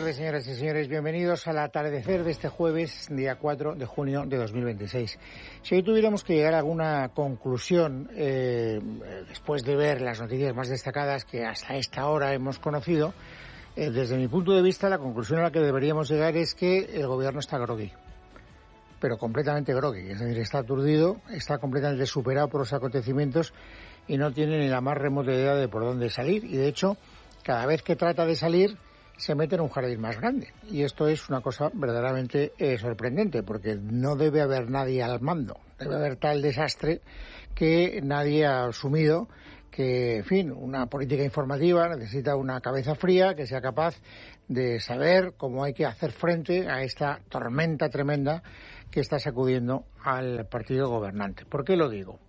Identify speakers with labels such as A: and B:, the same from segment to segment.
A: tardes, señoras y señores. Bienvenidos al atardecer de este jueves, día 4 de junio de 2026. Si hoy tuviéramos que llegar a alguna conclusión, después de ver las noticias más destacadas que hasta esta hora hemos conocido, desde mi punto de vista, la conclusión a la que deberíamos llegar es que el gobierno está grogui. Pero completamente grogui, es decir, está aturdido, está completamente superado por los acontecimientos y no tiene ni la más remota idea de por dónde salir. Y de hecho, cada vez que trata de salir, se mete en un jardín más grande. Y esto es una cosa verdaderamente sorprendente, porque no debe haber nadie al mando. Debe haber tal desastre que nadie ha asumido que, en fin, una política informativa necesita una cabeza fría que sea capaz de saber cómo hay que hacer frente a esta tormenta tremenda que está sacudiendo al partido gobernante. ¿Por qué lo digo?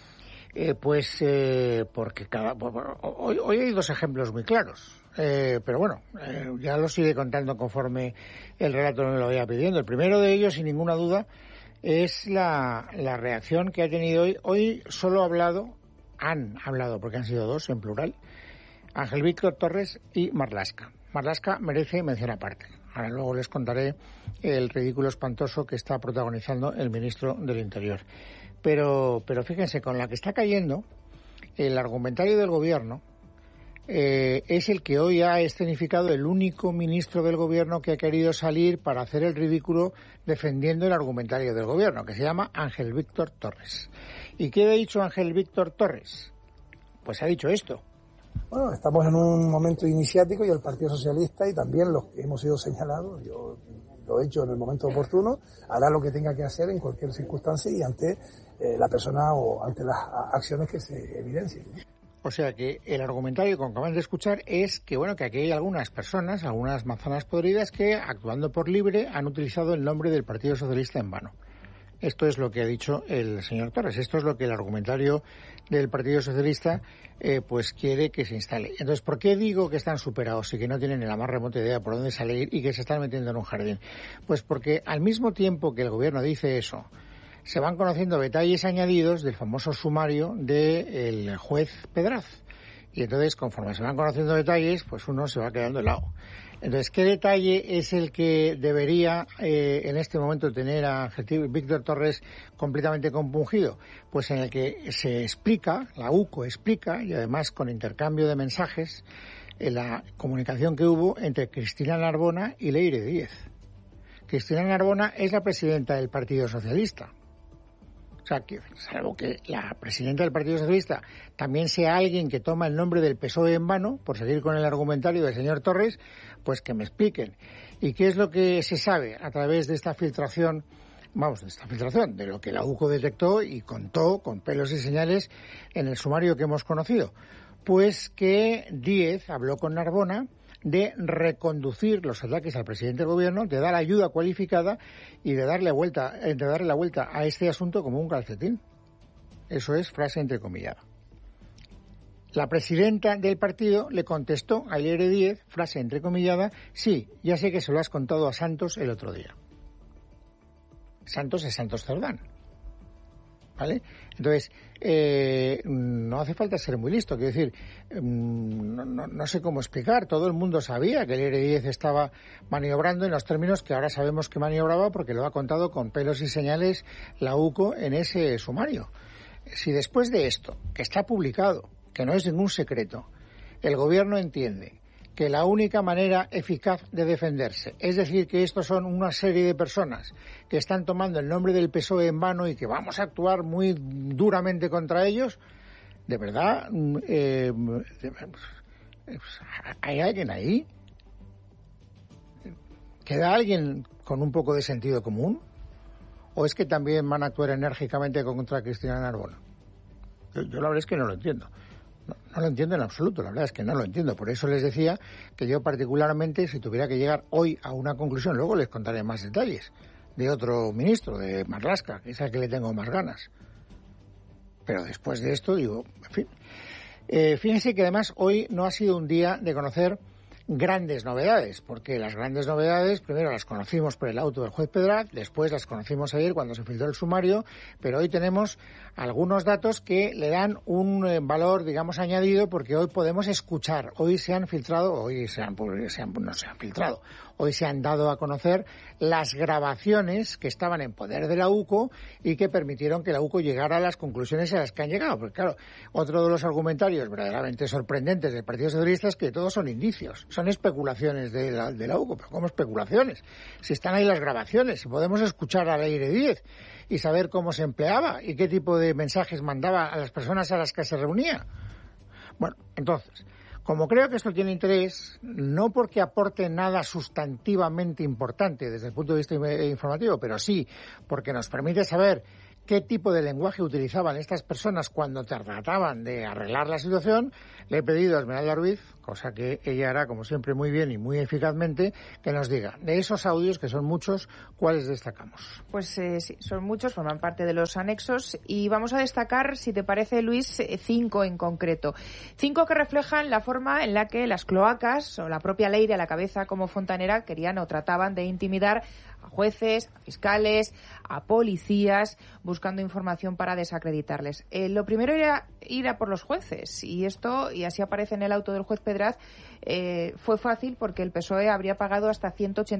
A: Porque hoy hay dos ejemplos muy claros. Pero bueno, ya los iré contando conforme el relato me lo vaya pidiendo. El primero de ellos, sin ninguna duda, es la reacción que ha tenido hoy. Hoy solo han hablado, porque han sido dos en plural, Ángel Víctor Torres y Marlaska. Marlaska merece mención aparte. Ahora luego les contaré el ridículo espantoso que está protagonizando el ministro del Interior. Pero fíjense, con la que está cayendo, el argumentario del gobierno es el que hoy ha escenificado el único ministro del gobierno que ha querido salir para hacer el ridículo defendiendo el argumentario del gobierno, que se llama Ángel Víctor Torres. ¿Y qué ha dicho Ángel Víctor Torres? Pues ha dicho esto.
B: Bueno, estamos en un momento iniciático y el Partido Socialista y también los que hemos sido señalados, yo lo he hecho en el momento oportuno, hará lo que tenga que hacer en cualquier circunstancia y ante la persona o ante las acciones que se evidencien.
A: O sea que el argumentario que acaban de escuchar es que, bueno, que aquí hay algunas personas, algunas manzanas podridas que, actuando por libre, han utilizado el nombre del Partido Socialista en vano. Esto es lo que ha dicho el señor Torres. Esto es lo que el argumentario del Partido Socialista pues quiere que se instale. Entonces, ¿por qué digo que están superados y que no tienen ni la más remota idea por dónde salir y que se están metiendo en un jardín? Pues porque al mismo tiempo que el gobierno dice eso, se van conociendo detalles añadidos del famoso sumario del juez Pedraz. Y entonces, conforme se van conociendo detalles, pues uno se va quedando helado. Entonces, ¿qué detalle es el que debería en este momento tener a Ángel Víctor Torres completamente compungido? Pues en el que se explica, la UCO explica, y además con intercambio de mensajes, la comunicación que hubo entre Cristina Narbona y Leire Díez. Cristina Narbona es la presidenta del Partido Socialista. O sea, que salvo que la presidenta del Partido Socialista también sea alguien que toma el nombre del PSOE en vano, por seguir con el argumentario del señor Torres, pues que me expliquen. ¿Y qué es lo que se sabe a través de esta filtración? De lo que la UCO detectó y contó con pelos y señales en el sumario que hemos conocido. Pues que Díez habló con Narbona de reconducir los ataques al presidente del gobierno, de dar ayuda cualificada y de darle la vuelta a este asunto como un calcetín. Eso es frase entrecomillada. La presidenta del partido le contestó a Leire Díez, frase entrecomillada, sí, ya sé que se lo has contado a Santos el otro día. Santos es Santos Cerdán. ¿Vale? Entonces, no hace falta ser muy listo. Quiero decir, no sé cómo explicar. Todo el mundo sabía que el Leire Díez estaba maniobrando en los términos que ahora sabemos que maniobraba porque lo ha contado con pelos y señales la UCO en ese sumario. Si después de esto, que está publicado, que no es ningún secreto, el gobierno entiende que la única manera eficaz de defenderse, es decir, que estos son una serie de personas que están tomando el nombre del PSOE en vano y que vamos a actuar muy duramente contra ellos, de verdad, ¿hay alguien ahí? ¿Queda alguien con un poco de sentido común? ¿O es que también van a actuar enérgicamente contra Cristina Narbona? Yo la verdad es que no lo entiendo. No lo entiendo en absoluto, la verdad es que no lo entiendo. Por eso les decía que yo particularmente, si tuviera que llegar hoy a una conclusión, luego les contaré más detalles de otro ministro, de Marlaska, que es al que le tengo más ganas. Pero después de esto, digo, en fin. Fíjense que además hoy no ha sido un día de conocer grandes novedades, porque las grandes novedades primero las conocimos por el auto del juez Pedraz, después las conocimos ayer cuando se filtró el sumario, pero hoy tenemos algunos datos que le dan un valor, digamos, añadido, porque hoy podemos escuchar, hoy se han dado a conocer las grabaciones que estaban en poder de la UCO y que permitieron que la UCO llegara a las conclusiones a las que han llegado. Porque claro, otro de los argumentarios verdaderamente sorprendentes del Partido Socialista es que todos son indicios, son especulaciones de la UCO. ¿Pero cómo especulaciones? Si están ahí las grabaciones, si podemos escuchar al aire 10 y saber cómo se empleaba y qué tipo de mensajes mandaba a las personas a las que se reunía. Bueno, entonces, como creo que esto tiene interés, no porque aporte nada sustantivamente importante desde el punto de vista informativo, pero sí porque nos permite saber qué tipo de lenguaje utilizaban estas personas cuando trataban de arreglar la situación, le he pedido a Esmeralda Ruiz, cosa que ella hará como siempre muy bien y muy eficazmente, que nos diga de esos audios, que son muchos, ¿cuáles destacamos?
C: Pues sí, son muchos, forman parte de los anexos y vamos a destacar, si te parece, Luis, 5 en concreto. 5 que reflejan la forma en la que las cloacas o la propia Leire a la cabeza como fontanera querían o trataban de intimidar a jueces, a fiscales, a policías, buscando información para desacreditarles. Lo primero era ir a por los jueces y así aparece en el auto del juez Pedraz, fue fácil porque el PSOE habría pagado hasta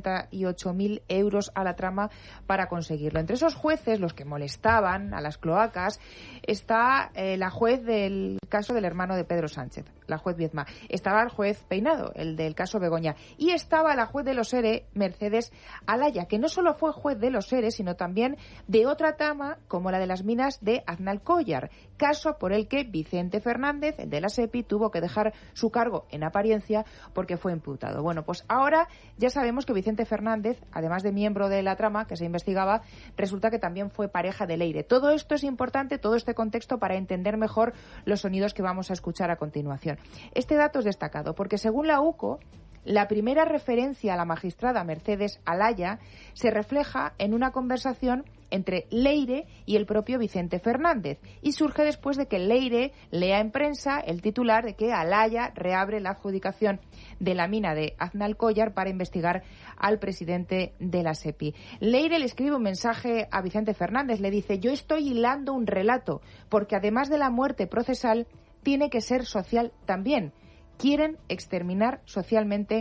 C: 188.000 euros a la trama para conseguirlo. Entre esos jueces, los que molestaban a las cloacas, está la juez del caso del hermano de Pedro Sánchez, la juez Viedma. Estaba el juez Peinado, el del caso Begoña. Y estaba la juez de los ERE, Mercedes Alaya, que no solo fue juez de los ERE, sino también de otra trama, como la de las minas de Aznalcóllar, caso por el que Vicente Fernández, el de la SEPI, tuvo que dejar su cargo en apariencia porque fue imputado. Bueno, pues ahora ya sabemos que Vicente Fernández, además de miembro de la trama que se investigaba, resulta que también fue pareja de Leire. Todo esto es importante, todo este contexto, para entender mejor los sonidos que vamos a escuchar a continuación. Este dato es destacado porque, según la UCO, la primera referencia a la magistrada Mercedes Alaya se refleja en una conversación entre Leire y el propio Vicente Fernández y surge después de que Leire lea en prensa el titular de que Alaya reabre la adjudicación de la mina de Aznalcóllar para investigar al presidente de la SEPI. Leire le escribe un mensaje a Vicente Fernández, le dice: yo estoy hilando un relato porque además de la muerte procesal tiene que ser social también. Quieren exterminar socialmente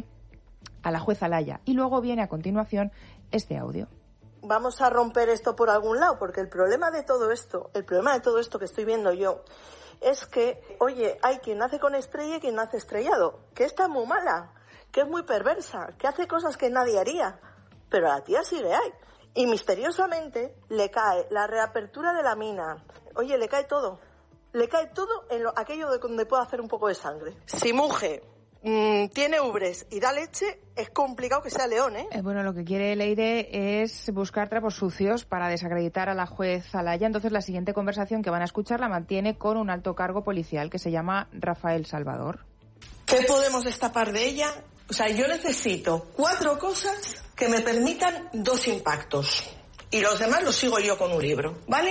C: a la jueza Alaya. Y luego viene a continuación este audio.
D: Vamos a romper esto por algún lado, porque el problema de todo esto que estoy viendo yo, es que, oye, hay quien nace con estrella y quien nace estrellado, que está muy mala, que es muy perversa, que hace cosas que nadie haría, pero a la tía sí le hay. Y misteriosamente le cae la reapertura de la mina. Oye, le cae todo en aquello de donde puede hacer un poco de sangre. Si mujer tiene ubres y da leche, es complicado que sea león, ¿eh?
C: Bueno, lo que quiere Leire es buscar trapos sucios para desacreditar a la juez Alaya. Entonces, la siguiente conversación que van a escuchar la mantiene con un alto cargo policial que se llama Rafael Salvador.
D: ¿Qué podemos destapar de ella? O sea, yo necesito 4 cosas que me permitan 2 impactos. Y los demás los sigo yo con un libro, ¿vale?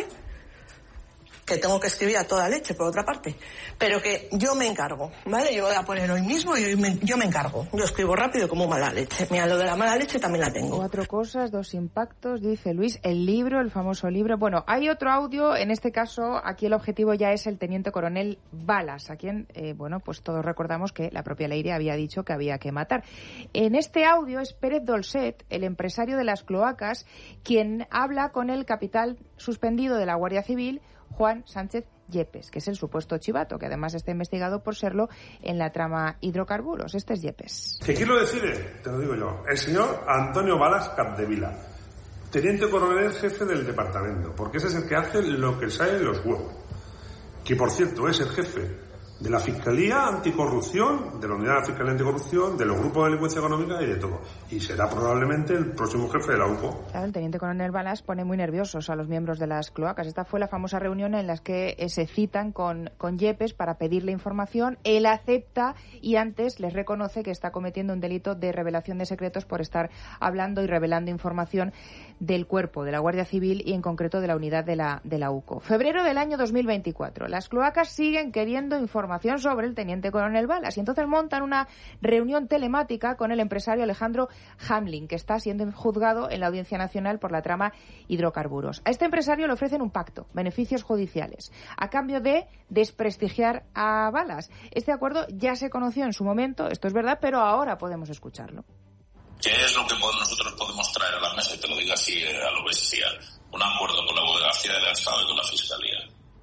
D: Que tengo que escribir a toda leche, por otra parte, pero que yo me encargo, ¿vale? Yo voy a poner hoy mismo y yo me encargo. Yo escribo rápido como mala leche. Mira, lo de la mala leche también la tengo.
C: 4 cosas, 2 impactos, dice Luis. El libro, el famoso libro. Bueno, hay otro audio, en este caso, aquí el objetivo ya es el teniente coronel Balas, a quien, pues todos recordamos que la propia Leire había dicho que había que matar. En este audio es Pérez Dolcet, el empresario de las cloacas, quien habla con el capitán suspendido de la Guardia Civil, Juan Sánchez Yepes, que es el supuesto chivato, que además está investigado por serlo en la trama hidrocarburos. Este es Yepes.
E: ¿Qué quiero decir? Te lo digo yo. El señor Antonio Balas Capdevila, teniente coronel jefe del departamento, porque ese es el que hace lo que sale de los huevos. Que, por cierto, es el jefe de la Fiscalía Anticorrupción, de la Unidad de la Fiscalía Anticorrupción, de los grupos de delincuencia económica y de todo. Y será probablemente el próximo jefe de la UCO.
C: Claro, el teniente coronel Balas pone muy nerviosos a los miembros de las cloacas. Esta fue la famosa reunión en la que se citan con Yepes para pedirle información. Él acepta y antes les reconoce que está cometiendo un delito de revelación de secretos por estar hablando y revelando información del cuerpo de la Guardia Civil y en concreto de la unidad de la UCO. Febrero del año 2024. Las cloacas siguen queriendo información información sobre el teniente coronel Balas. Y entonces montan una reunión telemática con el empresario Alejandro Hamlin, que está siendo juzgado en la Audiencia Nacional por la trama hidrocarburos. A este empresario le ofrecen un pacto, beneficios judiciales, a cambio de desprestigiar a Balas. Este acuerdo ya se conoció en su momento, esto es verdad, pero ahora podemos escucharlo.
F: ¿Qué es lo que nosotros podemos traer a la mesa? Y te lo digo así a lo bestia. Un acuerdo con la Abogacía del Estado y con la Fiscalía.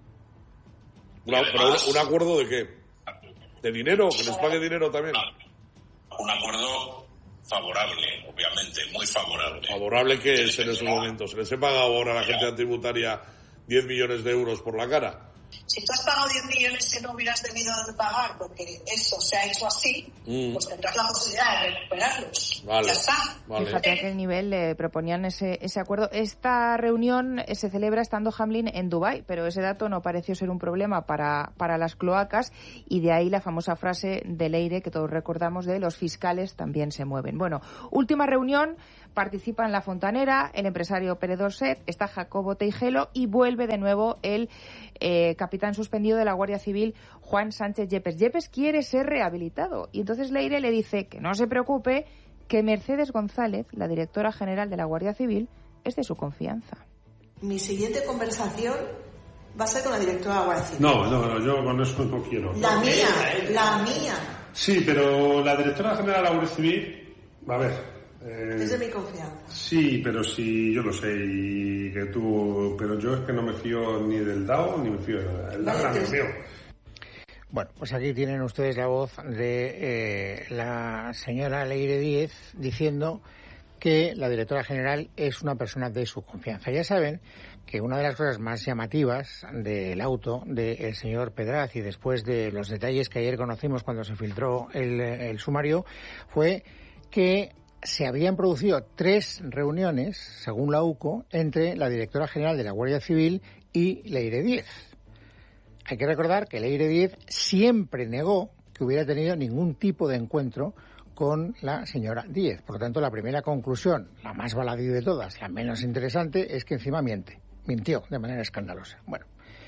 E: Además, ¿un acuerdo de qué? ¿De dinero? ¿Que les pague dinero también?
F: Un acuerdo favorable, obviamente, muy favorable.
E: ¿Favorable qué es en esos momentos? ¿Se les he pagado ahora a la agencia tributaria 10 millones de euros por la cara?
G: Si tú has pagado 10 millones que no hubieras debido de pagar porque eso se ha hecho así, pues tendrás la posibilidad de recuperarlos.
E: Vale,
G: ya está.
C: Vale. Fíjate a qué nivel le proponían ese acuerdo. Esta reunión se celebra estando Hamlin en Dubái, pero ese dato no pareció ser un problema para las cloacas, y de ahí la famosa frase de Leire que todos recordamos de los fiscales también se mueven. Bueno, última reunión, participa en La Fontanera el empresario Pere Dorset, está Jacobo Teijelo y vuelve de nuevo el capitán suspendido de la Guardia Civil, Juan Sánchez Yepes. Yepes quiere ser rehabilitado y entonces Leire le dice que no se preocupe, que Mercedes González, la directora general de la Guardia Civil, es de su confianza.
D: Mi siguiente conversación va a ser con la directora de la Guardia Civil.
E: No, yo con eso no quiero.
D: La mía.
E: Sí, pero la directora general de la Guardia Civil, a ver...
D: es de mi confianza.
E: Sí, pero sí, yo lo sé, y que tú... Pero yo es que no me fío ni del DAO, ni me fío de nada. El DAO es amigo mío.
A: Bueno, pues aquí tienen ustedes la voz de la señora Leire Díez diciendo que la directora general es una persona de su confianza. Ya saben que una de las cosas más llamativas del auto del señor Pedraz, y después de los detalles que ayer conocimos cuando se filtró el sumario, fue que se habían producido 3 reuniones, según la UCO, entre la directora general de la Guardia Civil y Leire Díez. Hay que recordar que Leire Díez siempre negó que hubiera tenido ningún tipo de encuentro con la señora Díez. Por lo tanto, la primera conclusión, la más baladí de todas, la menos interesante, es que encima mintió de manera escandalosa. Bueno,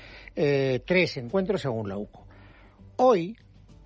A: 3 encuentros según la UCO. Hoy,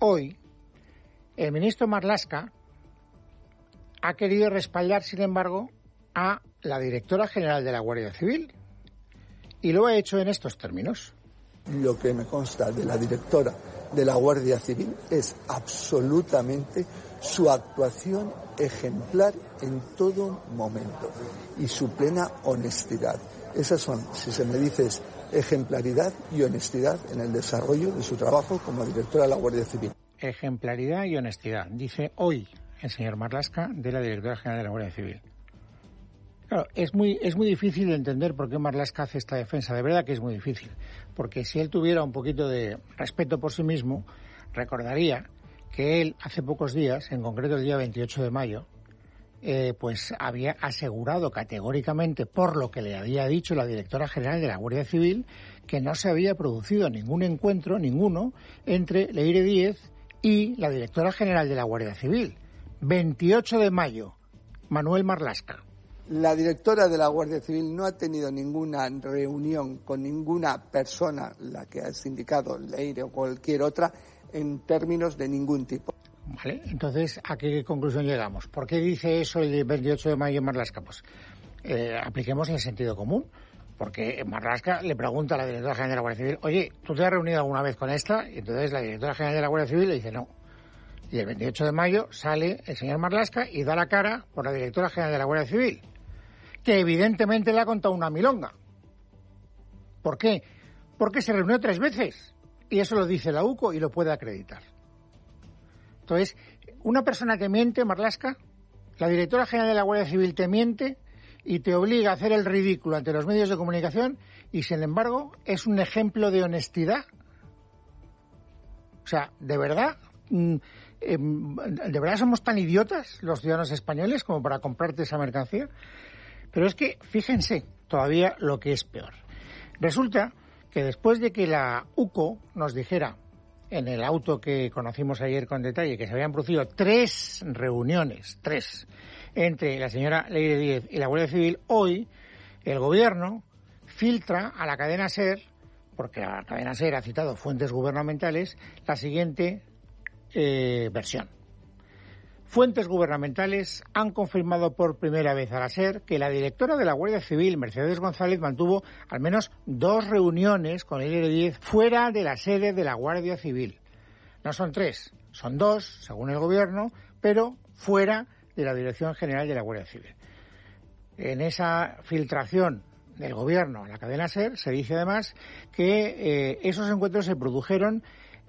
A: el ministro Marlaska ha querido respaldar, sin embargo, a la directora general de la Guardia Civil, y lo ha hecho en estos términos.
H: Lo que me consta de la directora de la Guardia Civil es absolutamente su actuación ejemplar en todo momento y su plena honestidad. Esas son, si se me dice, ejemplaridad y honestidad en el desarrollo de su trabajo como directora de la Guardia Civil.
A: Ejemplaridad y honestidad, dice hoy el señor Marlaska, de la directora general de la Guardia Civil. Claro, es muy difícil de entender por qué Marlaska hace esta defensa. De verdad que es muy difícil. Porque si él tuviera un poquito de respeto por sí mismo, recordaría que él hace pocos días, en concreto el día 28 de mayo, pues había asegurado categóricamente, por lo que le había dicho la directora general de la Guardia Civil, que no se había producido ningún encuentro, ninguno, entre Leire Díez y la directora general de la Guardia Civil. 28 de mayo, Manuel Marlaska.
H: La directora de la Guardia Civil no ha tenido ninguna reunión con ninguna persona, la que has indicado, Leire o cualquier otra, en términos de ningún tipo.
A: Vale, entonces, ¿a qué conclusión llegamos? ¿Por qué dice eso el 28 de mayo Marlaska? Pues apliquemos el sentido común. Porque Marlaska le pregunta a la directora general de la Guardia Civil, oye, ¿tú te has reunido alguna vez con esta? Y entonces la directora general de la Guardia Civil le dice no. Y el 28 de mayo sale el señor Marlaska y da la cara por la directora general de la Guardia Civil, que evidentemente le ha contado una milonga. ¿Por qué? Porque se reunió 3 veces. Y eso lo dice la UCO y lo puede acreditar. Entonces, una persona te miente, Marlaska, la directora general de la Guardia Civil te miente y te obliga a hacer el ridículo ante los medios de comunicación, y sin embargo es un ejemplo de honestidad. O sea, ¿de verdad somos tan idiotas los ciudadanos españoles como para comprarte esa mercancía? Pero es que, fíjense, todavía lo que es peor. Resulta que después de que la UCO nos dijera, en el auto que conocimos ayer con detalle, que se habían producido 3 reuniones, 3, entre la señora Leire Díez y la Guardia Civil, hoy el Gobierno filtra a la cadena SER porque la cadena SER ha citado fuentes gubernamentales, la siguiente versión. Fuentes gubernamentales han confirmado por primera vez a la SER que la directora de la Guardia Civil, Mercedes González, mantuvo al menos 2 reuniones con el líder 10 fuera de la sede de la Guardia Civil. No son 3, son 2, según el Gobierno, pero fuera de la Dirección General de la Guardia Civil. En esa filtración del Gobierno a la cadena SER se dice además que esos encuentros se produjeron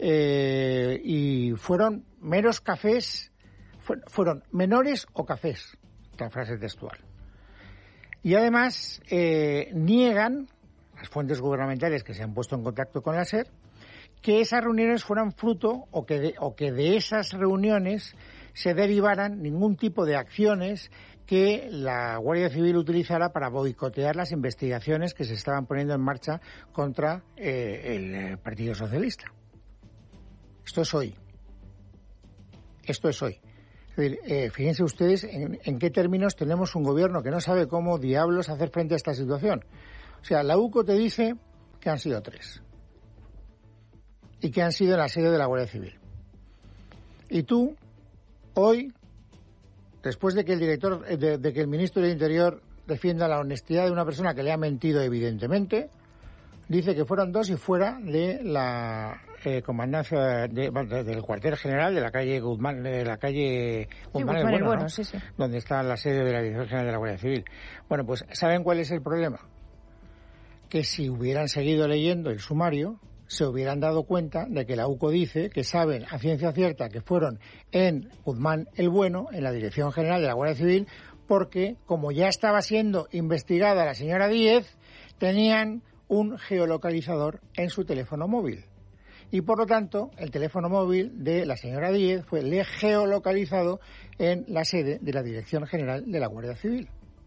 A: y fueron meros cafés, fueron menores o cafés, la frase textual. Y además niegan las fuentes gubernamentales que se han puesto en contacto con la SER que esas reuniones fueran fruto o que de esas reuniones se derivaran ningún tipo de acciones que la Guardia Civil utilizara para boicotear las investigaciones que se estaban poniendo en marcha contra el Partido Socialista. Esto es hoy. Esto es hoy. Es decir, fíjense ustedes en qué términos tenemos un gobierno que no sabe cómo diablos hacer frente a esta situación. O sea, la UCO te dice que han sido 3 y que han sido en la sede de la Guardia Civil. Y tú, hoy, después de que el ministro del Interior defienda la honestidad de una persona que le ha mentido evidentemente, dice que fueron 2 y fuera de la comandancia del cuartel general de la calle Guzmán, Guzmán el Bueno, ¿no? Sí. Donde está la sede de la Dirección General de la Guardia Civil. Bueno, pues ¿saben cuál es el problema? Que si hubieran seguido leyendo el sumario, se hubieran dado cuenta de que la UCO dice que saben a ciencia cierta que fueron en Guzmán el Bueno, en la Dirección General de la Guardia Civil, porque como ya estaba siendo investigada la señora Díez, tenían un geolocalizador en su teléfono móvil. Y por lo tanto, el teléfono móvil de la señora Díez fue geolocalizado en la sede de la Dirección General de la Guardia Civil.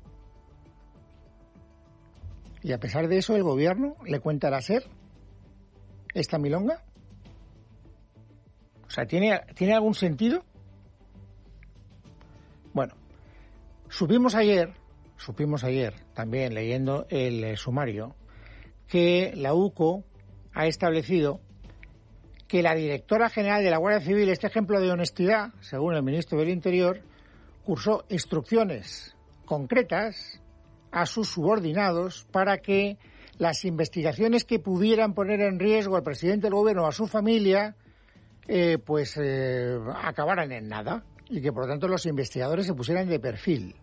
A: Y a pesar de eso, el gobierno le cuenta a la SER esta milonga. O sea, ¿tiene algún sentido? Bueno, supimos ayer, también leyendo el sumario, que la UCO ha establecido que la directora general de la Guardia Civil, este ejemplo de honestidad, según el ministro del Interior, cursó instrucciones concretas a sus subordinados para que las investigaciones que pudieran poner en riesgo al presidente del gobierno o a su familia, acabaran en nada y que por lo tanto los investigadores se pusieran de perfil.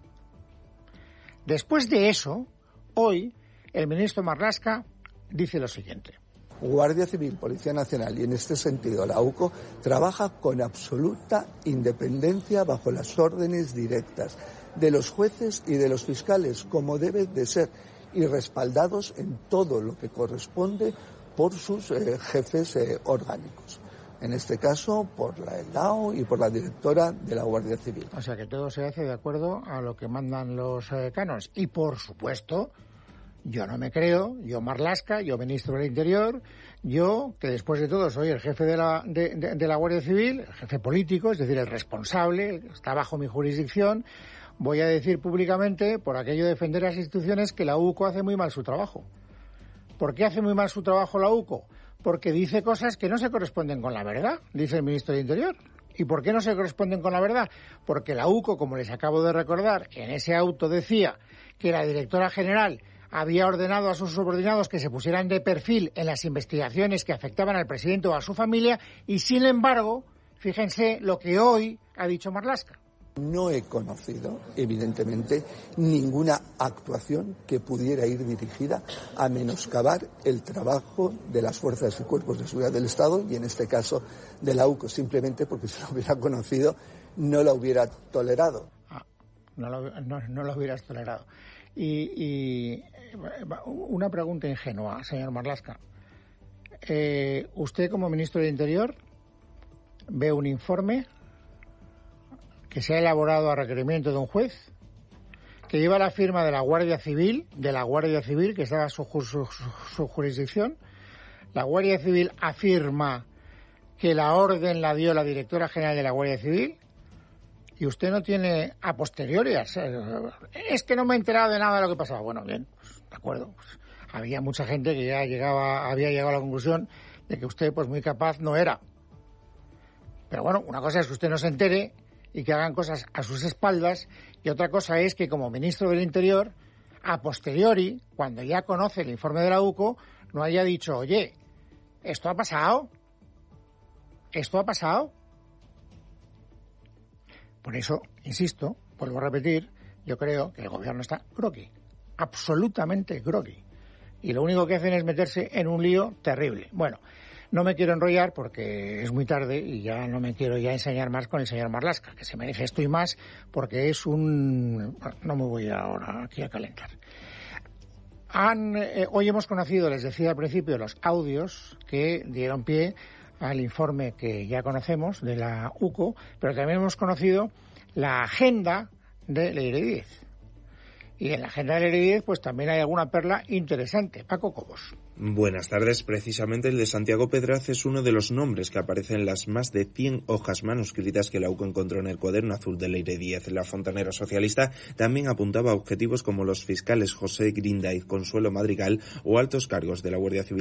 A: Después de eso, hoy el ministro Marlaska dice lo siguiente.
H: Guardia Civil, Policía Nacional y en este sentido la UCO trabaja con absoluta independencia bajo las órdenes directas de los jueces y de los fiscales, como debe de ser, y respaldados en todo lo que corresponde por sus jefes orgánicos. En este caso, por la ELAO y por la directora de la Guardia Civil.
A: O sea que todo se hace de acuerdo a lo que mandan los cánones. Y por supuesto, yo no me creo, yo Marlaska, yo ministro del Interior, yo, que después de todo soy el jefe de la Guardia Civil, el jefe político, es decir, el responsable, está bajo mi jurisdicción, voy a decir públicamente, por aquello de defender las instituciones, que la UCO hace muy mal su trabajo. ¿Por qué hace muy mal su trabajo la UCO? Porque dice cosas que no se corresponden con la verdad, dice el ministro del Interior. ¿Y por qué no se corresponden con la verdad? Porque la UCO, como les acabo de recordar, en ese auto decía que la directora general había ordenado a sus subordinados que se pusieran de perfil en las investigaciones que afectaban al presidente o a su familia, y sin embargo, fíjense lo que hoy ha dicho Marlaska.
H: No he conocido, evidentemente, ninguna actuación que pudiera ir dirigida a menoscabar el trabajo de las fuerzas y cuerpos de seguridad del Estado y, en este caso, de la UCO, simplemente porque si lo hubiera conocido no la hubiera tolerado.
A: No lo hubieras tolerado. Y una pregunta ingenua, señor Marlaska. ¿Usted, como ministro del Interior, ve un informe que se ha elaborado a requerimiento de un juez, que lleva la firma de la Guardia Civil, que estaba su jurisdicción? La Guardia Civil afirma que la orden la dio la directora general de la Guardia Civil, y usted no tiene a posteriori. Es que no me he enterado de nada de lo que pasaba. Bueno, bien, pues, de acuerdo. Pues, había mucha gente que ya había llegado a la conclusión de que usted pues muy capaz no era. Pero bueno, una cosa es que usted no se entere y que hagan cosas a sus espaldas, y otra cosa es que como ministro del Interior, a posteriori, cuando ya conoce el informe de la UCO, no haya dicho, oye, ¿esto ha pasado? ¿Esto ha pasado? Por eso, insisto, vuelvo a repetir, yo creo que el gobierno está groggy, absolutamente groggy. Y lo único que hacen es meterse en un lío terrible. Bueno, no me quiero enrollar porque es muy tarde y ya no me quiero ya enseñar más con el señor Marlaska, que se merece esto y más porque es un... Bueno, no me voy ahora aquí a calentar. Hoy hemos conocido, les decía al principio, los audios que dieron pie al informe que ya conocemos de la UCO, pero también hemos conocido la agenda de Leire Díez. Y en la agenda de Leire Díez pues también hay alguna perla interesante. Paco Cobos.
I: Buenas tardes. Precisamente el de Santiago Pedraz es uno de los nombres que aparecen en las más de 100 hojas manuscritas que la UCO encontró en el cuaderno azul de Leire Díez. La fontanera socialista también apuntaba a objetivos como los fiscales José Grinda y Consuelo Madrigal o altos cargos de la Guardia Civil